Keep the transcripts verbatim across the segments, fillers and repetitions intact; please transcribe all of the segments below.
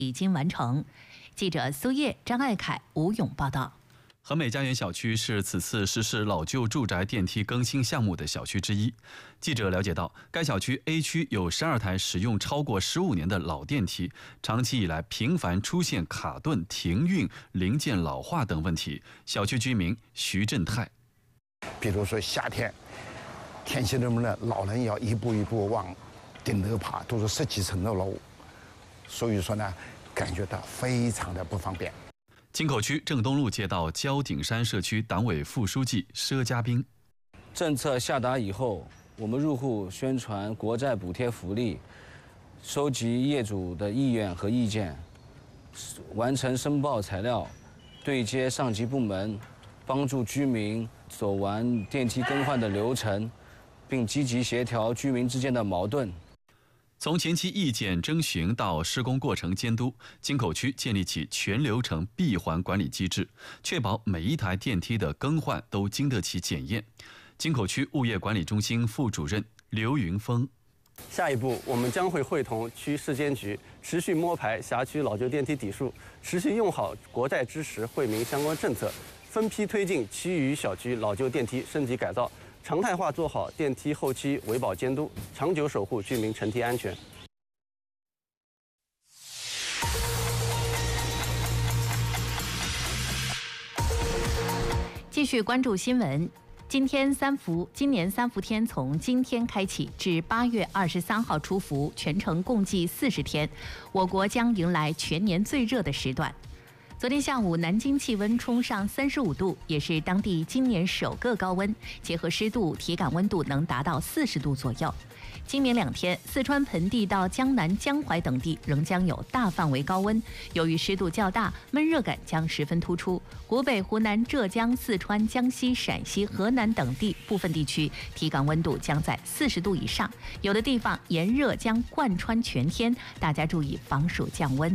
已经完成。记者苏叶、张爱凯、吴勇报道。 恒美家园小区是此次实施老旧住宅电梯更新项目的小区之一。记者了解到，该小区 A 区有十二台使用超过十五年的老电梯，长期以来频繁出现卡顿、停运、零件老化等问题。小区居民徐振泰， 比如说夏天，天气那么冷，老人要一步一步往顶楼爬，都是十几层的楼，所以说呢，感觉到非常的不方便。 京口区正东路街道焦顶山社区党委副书记佘家斌， 政策下达以后，我们入户宣传国债补贴福利，收集业主的意愿和意见，完成申报材料，对接上级部门，帮助居民走完电梯更换的流程，并积极协调居民之间的矛盾。 从前期意见征询到施工过程监督，京口区建立起全流程闭环管理机制，确保每一台电梯的更换都经得起检验。京口区物业管理中心副主任刘云峰， 下一步，我们将会会同区市监局持续摸排辖区老旧电梯底数，持续用好国债支持惠民相关政策，分批推进其余小区老旧电梯升级改造，常态化做好电梯后期维保监督，长久守护居民乘梯安全。 继续关注新闻。今天三伏，今年三伏天从今天开启至八月二十三号出伏，全程共计四十天，我国将迎来全年最热的时段。昨天下午，南京气温冲上三十五度，也是当地今年首个高温，结合湿度，体感温度能达到四十度左右。今明两天，四川盆地到江南、江淮等地仍将有大范围高温，由于湿度较大，闷热感将十分突出。湖北、湖南、浙江、四川、江西、陕西、河南等地部分地区体感温度将在四十度以上，有的地方炎热将贯穿全天，大家注意防暑降温。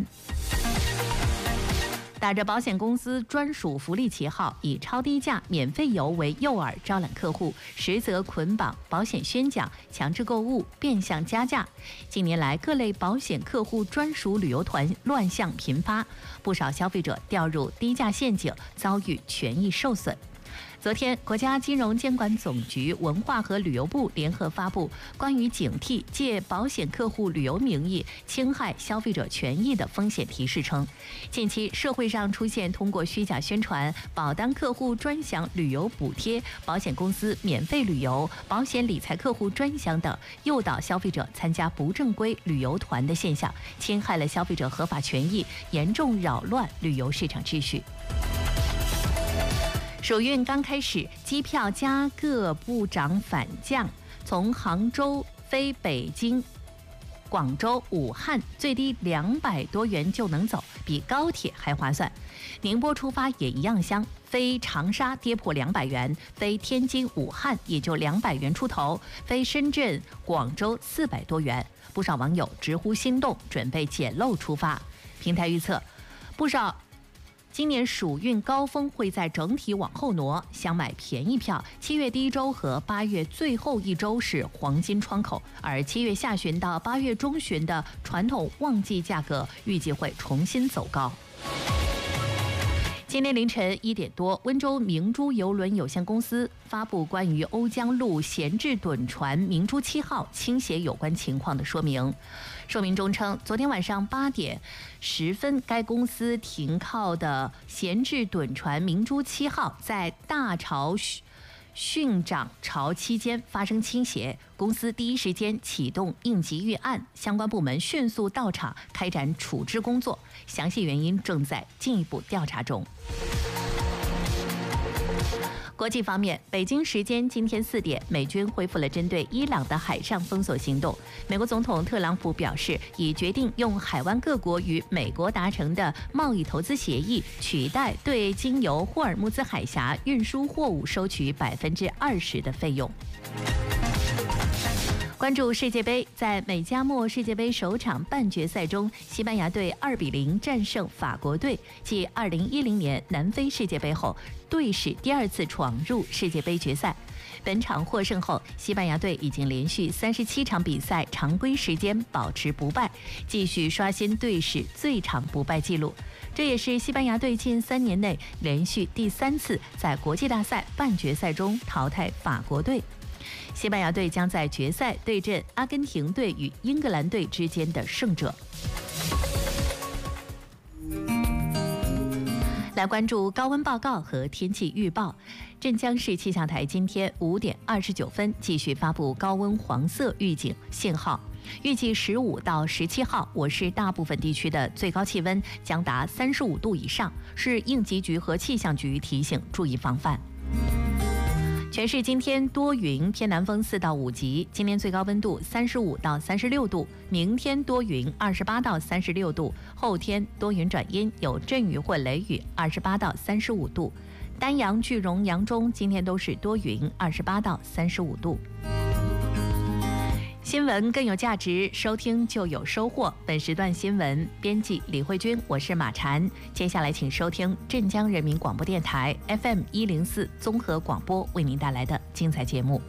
打着保险公司专属福利旗号，以超低价、免费油为诱饵招揽客户，实则捆绑保险宣讲、强制购物、变相加价。近年来，各类保险客户专属旅游团乱象频发，不少消费者掉入低价陷阱，遭遇权益受损。昨天，国家金融监管总局、文化和旅游部联合发布关于警惕借保险客户旅游名义侵害消费者权益的风险提示称，近期社会上出现通过虚假宣传、保单客户专享旅游补贴、保险公司免费旅游、保险理财客户专享等，诱导消费者参加不正规旅游团的现象，侵害了消费者合法权益，严重扰乱旅游市场秩序。暑运刚开始，机票价格不涨反降，从杭州飞北京、广州、武汉最低两百多元就能走，比高铁还划算。宁波出发也一样香，飞长沙跌破两百元，飞天津、武汉也就两百元出头，飞深圳、广州四百多元。不少网友直呼心动，准备捡漏出发。平台预测，不少今年暑运高峰会在整体往后挪，想买便宜票，七月第一周和八月最后一周是黄金窗口，而七月下旬到八月中旬的传统旺季价格预计会重新走高。今天凌晨一点多，温州明珠邮轮有限公司发布关于瓯江路闲置趸船明珠七号倾斜有关情况的说明。说明中称，昨天晚上八点十分，该公司停靠的闲置趸船明珠七号在大潮汛涨潮期间发生倾斜，公司第一时间启动应急预案，相关部门迅速到场开展处置工作，详细原因正在进一步调查中。国际方面，北京时间今天四点，美军恢复了针对伊朗的海上封锁行动。美国总统特朗普表示，已决定用海湾各国与美国达成的贸易投资协议，取代对经由霍尔木兹海峡运输货物收取百分之二十的费用。 关注世界杯，在美加墨世界杯首场半决赛中，西班牙队二比零战胜法国队，继二零一零年南非世界杯后，队史第二次闯入世界杯决赛。本场获胜后，西班牙队已经连续三十七场比赛常规时间保持不败，继续刷新队史最长不败纪录。这也是西班牙队近三年内连续第三次在国际大赛半决赛中淘汰法国队。西班牙队将在决赛对阵阿根廷队与英格兰队之间的胜者。来关注高温报告和天气预报。镇江市气象台今天五点二十九分继续发布高温黄色预警信号，预计十五到十七号，我市大部分地区的最高气温将达三十五度以上，市应急局和气象局提醒注意防范。全市今天多云，偏南风四到五级。今天最高温度三十五到三十六度，明天多云，二十八到三十六度。后天多云转阴，有阵雨或雷雨，二十八到三十五度。丹阳、句容、扬中今天都是多云，二十八到三十五度。新闻更有价值，收听就有收获。本时段新闻编辑李慧君，我是马婵。接下来请收听镇江人民广播电台 F M 一零四综合广播为您带来的精彩节目。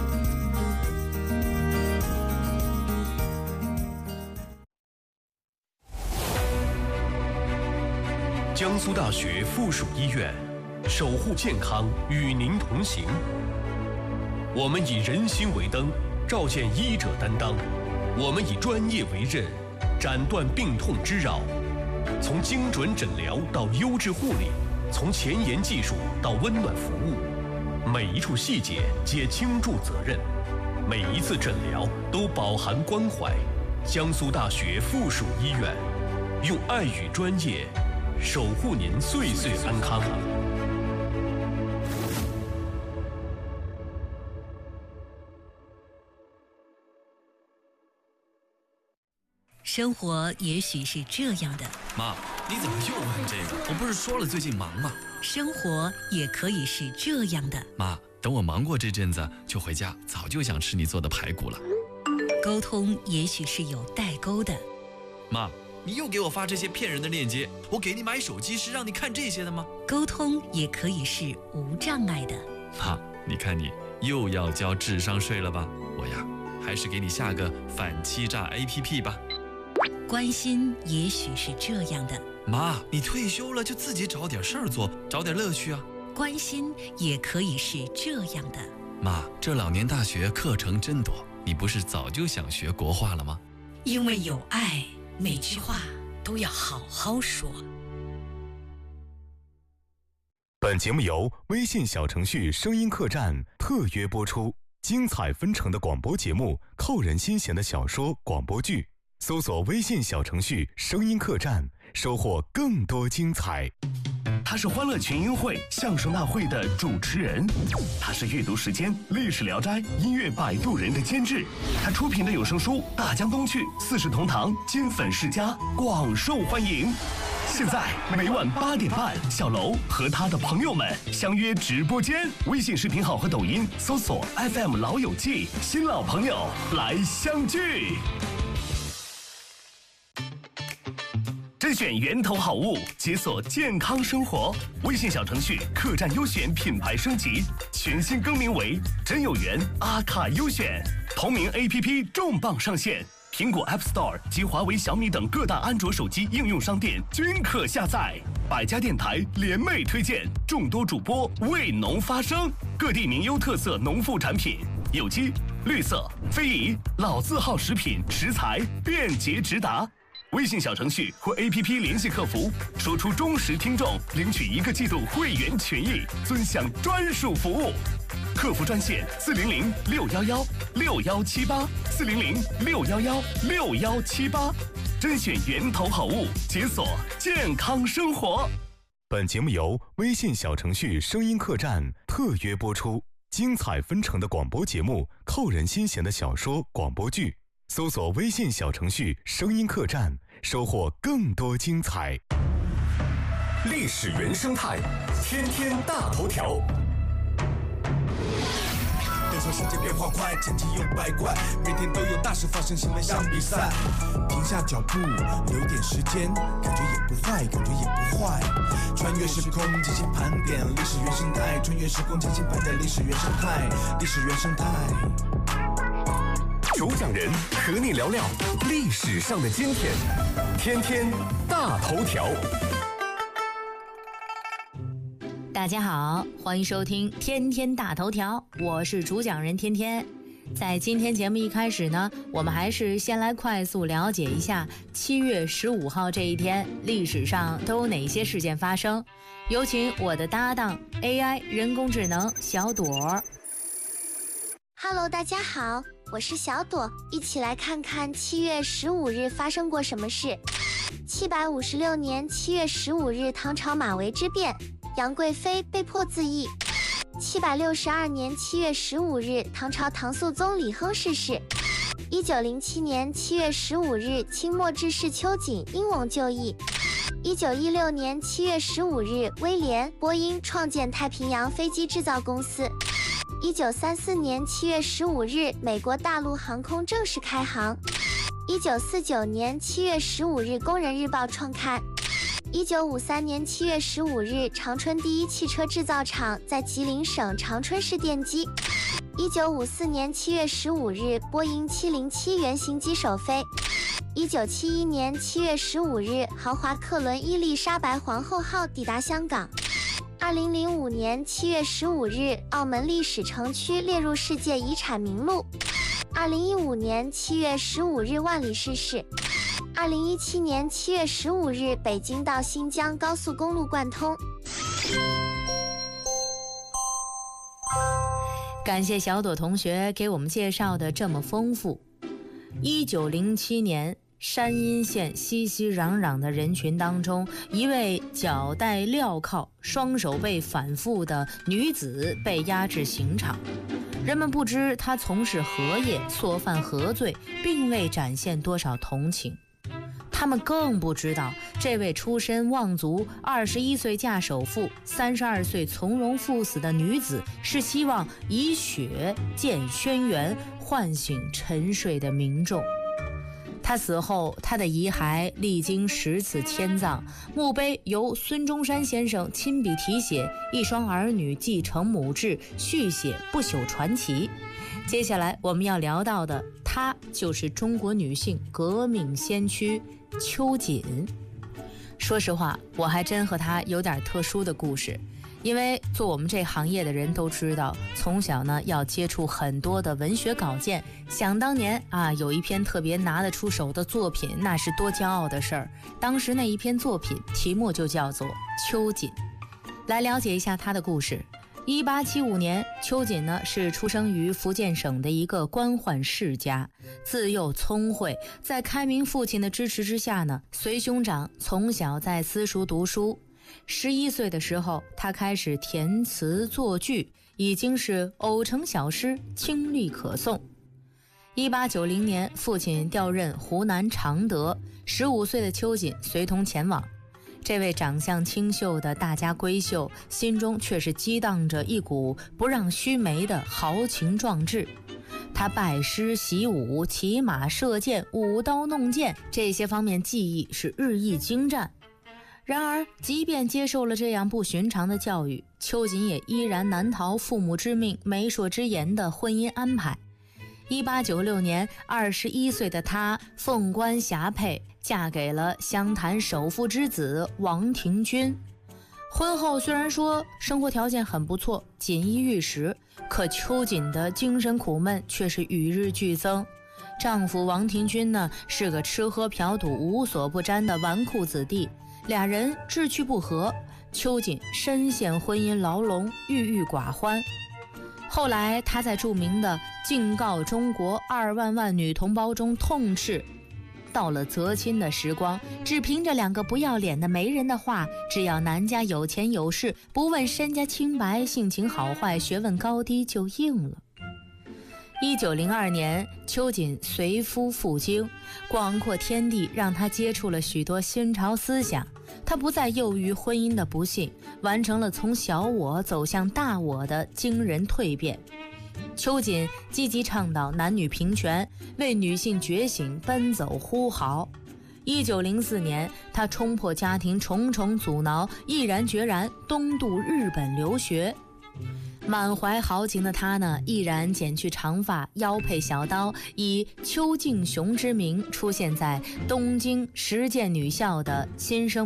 江苏大学附属医院，守护健康，与您同行。我们以人心为灯，照见医者担当，我们以专业为刃，斩断病痛之扰。从精准诊疗到优质护理，从前沿技术到温暖服务，每一处细节皆倾注责任，每一次诊疗都饱含关怀。江苏大学附属医院，用爱与专业守护您岁岁安康。 生活也许是这样的。 妈，你怎么又问这个？我不是说了最近忙吗？ 生活也可以是这样的。 妈，等我忙过这阵子就回家，早就想吃你做的排骨了。 沟通也许是有代沟的。 妈，你又给我发这些骗人的链接，我给你买手机是让你看这些的吗？ 沟通也可以是无障碍的。 妈，你看你又要交智商税了吧？我呀，还是给你下个反欺诈 A P P 吧。 关心也许是这样的。 妈，你退休了就自己找点事儿做，找点乐趣啊。 关心也可以是这样的。 妈，这老年大学课程真多，你不是早就想学国画了吗？ 因为有爱，每句话都要好好说。 本节目由微信小程序声音客栈特约播出，精彩纷呈的广播节目，扣人心弦的小说、广播剧。搜索微信小程序声音客栈，收获更多精彩。 他是欢乐群英会相声大会的主持人，他是阅读时间历史聊斋音乐摆渡人的监制，他出品的有声书《大江东去》四世同堂金粉世家广受欢迎。现在每晚八点半，小楼和他的朋友们相约直播间，微信视频号和抖音搜索 F M 老友记，新老朋友来相聚。甄选源头好物，解锁健康生活。微信小程序客栈优选品牌升级，全新更名为真有缘阿卡优选。同名 A P P 重磅上线，苹果 App Store 及华为、小米等各大安卓手机应用商店均可下载。百家电台联袂推荐，众多主播为农发声，各地名优特色农副产品，有机、绿色、非遗、老字号食品食材便捷直达。微信小程序或 A P P 联系客服，说出忠实听众，领取一个季度会员权益，尊享专属服务。客服专线四零零六幺幺六幺七八四零零六幺幺六幺七八，甄选源头好物，解锁健康生活。 本节目由微信小程序声音客栈特约播出，精彩纷呈的广播节目，扣人心弦的小说、广播剧。搜索微信小程序声音客栈，收获更多精彩。 历史原生态，天天大头条。 感谢说世界变化快，千奇又百怪，每天都有大事发生，新闻像比赛。停下脚步，留点时间，感觉也不坏，感觉也不坏。穿越时空进行盘点，历史原生态。穿越时空进行盘点，历史原生态，历史原生态。 主讲人和你聊聊历史上的今天，天天大头条。 大家好，欢迎收听天天大头条，我是主讲人天天。在今天节目一开始呢，我们还是先来快速了解一下七月十五号这一天历史上都有哪些事件发生。有请我的搭档 A I 人工智能小朵。 Hello， 大家好，我是小朵，一起来看看七月十五日发生过什么事。七百五十六年七月十五日，唐朝马嵬之变，杨贵妃被迫自缢。七百六十二年七月十五日，唐朝唐肃宗李亨逝世。一九零七年七月十五日，清末志士秋瑾英勇就义。一九一六年七月十五日，威廉·波音创建太平洋飞机制造公司。一九三四年七月十五日，美国大陆航空正式开航。一九四九年七月十五日，工人日报创刊。一九五三年七月十五日，长春第一汽车制造厂在吉林省长春市奠基。一九五四年七月十五日，波音七零七原型机首飞。一九七一年七月十五日，豪华客轮伊丽莎白皇后号抵达香港。二零零五年七月十五日，澳门历史城区列入世界遗产名录。二零一五年七月十五日，万里逝世。二零一七年七月十五日，北京到新疆高速公路贯通。 感谢小朵同学给我们介绍的这么丰富。一九零七年，山阴县熙熙攘攘的人群当中，一位脚带镣铐、双手被反复的女子被押至刑场。人们不知她从事何业，所犯何罪，并未展现多少同情。他们更不知道，这位出身望族、二十一岁嫁首富、三十二岁从容赴死的女子，是希望以血见轩辕，唤醒沉睡的民众。他死后，他的遗骸历经十次迁葬，墓碑由孙中山先生亲笔题写，一双儿女继承母志，续写不朽传奇。接下来我们要聊到的，她就是中国女性革命先驱秋瑾。说实话，我还真和她有点特殊的故事。因为做我们这行业的人都知道，从小呢要接触很多的文学稿件。想当年啊，有一篇特别拿得出手的作品，那是多骄傲的事儿。当时那一篇作品题目就叫做《秋瑾》。来了解一下她的故事。一八七五年，秋瑾呢是出生于福建省的一个官宦世家，自幼聪慧，在开明父亲的支持之下呢，随兄长从小在私塾读书。十一岁的时候，他开始填词作句，已经是偶成小诗，清丽可颂。一八九零年，父亲调任湖南常德，十五岁的秋瑾随同前往。这位长相清秀的大家闺秀，心中却是激荡着一股不让须眉的豪情壮志。他拜师习武，骑马射箭，舞刀弄剑，这些方面技艺是日益精湛。然而，即便接受了这样不寻常的教育，秋瑾也依然难逃父母之命、媒妁之言的婚姻安排。一八九六年，二十一岁的她凤冠霞帔，嫁给了湘潭首富之子王廷钧。婚后虽然说生活条件很不错，锦衣玉食，可秋瑾的精神苦闷却是与日俱增。丈夫王廷钧呢，是个吃喝嫖赌无所不沾的纨绔子弟。俩人志趣不合，秋瑾深陷婚姻牢笼，郁郁寡欢。后来他在著名的敬告中国二万万女同胞中痛斥，到了择亲的时光，只凭着两个不要脸的媒人的话，只要男家有钱有势，不问身家清白、性情好坏、学问高低，就应了。一九零二年，秋瑾随夫赴京，广阔天地让他接触了许多新潮思想。他不再囿于婚姻的不幸，完成了从小我走向大我的惊人蜕变。 秋瑾积极倡导男女平权，为女性觉醒奔走呼号。一九零四年，他冲破家庭重重阻挠，毅然决然东渡日本留学。满怀豪情的他呢，毅然剪去长发，腰佩小刀，以邱敬雄之名出现在东京实践女校的新生